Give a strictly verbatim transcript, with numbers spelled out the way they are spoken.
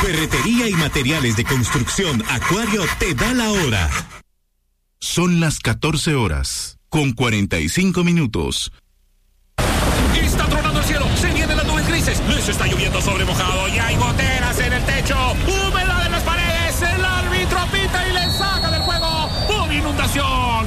Ferretería y materiales de construcción Acuario te da la hora. Son las catorce horas, con cuarenta y cinco minutos. Está tronando el cielo, se vienen las nubes grises, les está lloviendo sobre mojado y hay goteras en el techo.